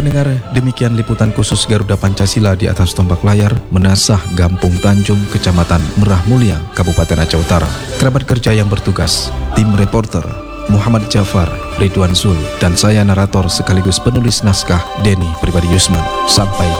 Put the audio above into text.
pendengar, demikian liputan khusus Garuda Pancasila di atas tombak layar Menasah Gampung Tanjung, Kecamatan Merah Mulia, Kabupaten Aceh Utara. Kerabat kerja yang bertugas, tim reporter Muhammad Jafar, Ridwan Zul, dan saya narator sekaligus penulis naskah Denny Pribadi Yusman. Sampai